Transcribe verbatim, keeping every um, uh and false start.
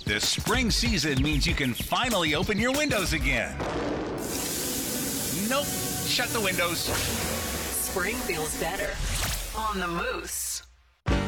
This spring season means you can finally open your windows again. Nope. Shut the windows. Spring feels better on the Moose.